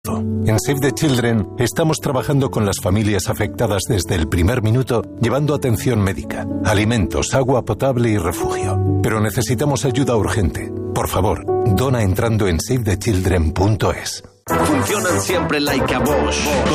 En Save the Children estamos trabajando con las familias afectadas desde el primer minuto, llevando atención médica, alimentos, agua potable y refugio. Pero necesitamos ayuda urgente. Por favor, dona entrando en savethechildren.es. Funcionan siempre like a Bosch.